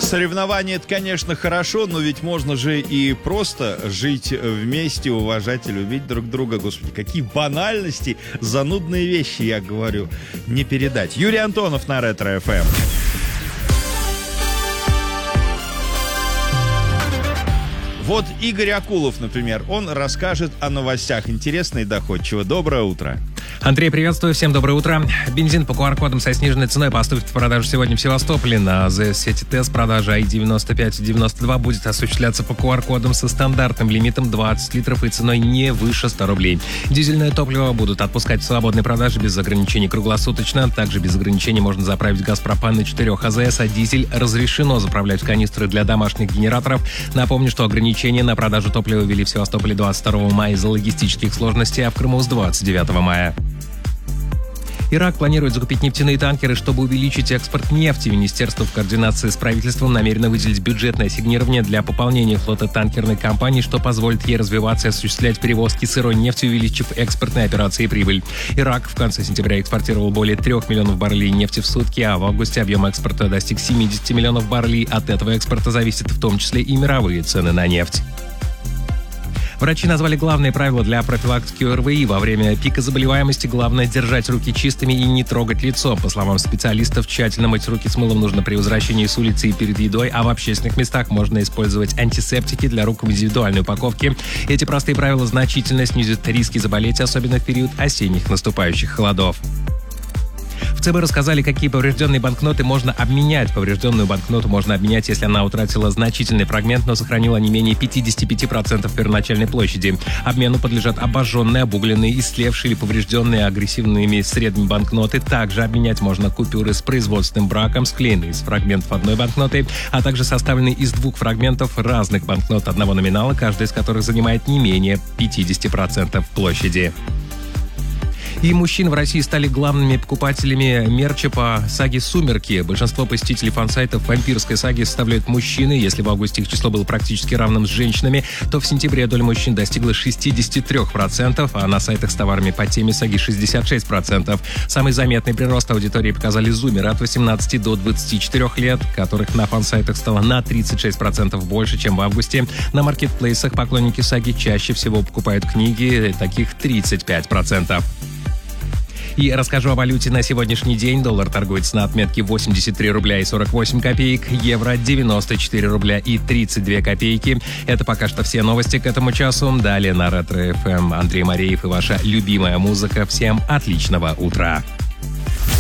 Соревнования — это, конечно, хорошо, но ведь можно же и просто жить вместе, уважать и любить друг друга. Господи, какие банальности, занудные вещи, я говорю, не передать. Юрий Антонов на Ретро-ФМ. Вот Игорь Акулов, например, он расскажет о новостях интересно и доходчиво. Доброе утро. Андрей, приветствую, всем доброе утро. Бензин по QR-кодам со сниженной ценой поступит в продажу сегодня в Севастополе. На АЗС-сети ТЭС продажа I-95 и 92 будет осуществляться по QR-кодам со стандартным лимитом 20 литров и ценой не выше 100 рублей. Дизельное топливо будут отпускать в свободной продаже без ограничений круглосуточно. Также без ограничений можно заправить газ пропан на 4 АЗС, а дизель разрешено заправлять в канистры для домашних генераторов. Напомню, что ограничения на продажу топлива ввели в Севастополе 22 мая из-за логистических сложностей, а в Крыму с 29 мая. Ирак планирует закупить нефтяные танкеры, чтобы увеличить экспорт нефти. Министерство в координации с правительством намерено выделить бюджетное ассигнирование для пополнения флота танкерной компании, что позволит ей развиваться и осуществлять перевозки сырой нефти, увеличив экспортные операции и прибыль. Ирак в конце сентября экспортировал более 3 миллионов баррелей нефти в сутки, а в августе объем экспорта достиг 70 миллионов баррелей. От этого экспорта зависят в том числе и мировые цены на нефть. Врачи назвали главные правила для профилактики ОРВИ. Во время пика заболеваемости главное держать руки чистыми и не трогать лицо. По словам специалистов, тщательно мыть руки с мылом нужно при возвращении с улицы и перед едой, а в общественных местах можно использовать антисептики для рук в индивидуальной упаковке. Эти простые правила значительно снизят риски заболеть, особенно в период осенних наступающих холодов. В ЦБ рассказали, какие поврежденные банкноты можно обменять. Поврежденную банкноту можно обменять, если она утратила значительный фрагмент, но сохранила не менее 55% первоначальной площади. Обмену подлежат обожженные, обугленные, истлевшие или поврежденные агрессивными средними банкноты. Также обменять можно купюры с производственным браком, склеенные из фрагментов одной банкноты, а также составленные из 2 фрагментов разных банкнот одного номинала, каждая из которых занимает не менее 50% площади. И мужчины в России стали главными покупателями мерча по саге «Сумерки». Большинство посетителей фан-сайтов вампирской саги составляют мужчины. Если в августе их число было практически равным с женщинами, то в сентябре доля мужчин достигла 63%, а на сайтах с товарами по теме саги 66%. Самый заметный прирост аудитории показали зумеры от 18 до 24 лет, которых на фан-сайтах стало на 36% больше, чем в августе. На маркетплейсах поклонники саги чаще всего покупают книги, таких 35%. И расскажу о валюте на сегодняшний день. Доллар торгуется на отметке 83 рубля и 48 копеек, евро 94 рубля и 32 копейки. Это пока что все новости к этому часу. Далее на Ретро-ФМ Андрей Мареев и ваша любимая музыка. Всем отличного утра.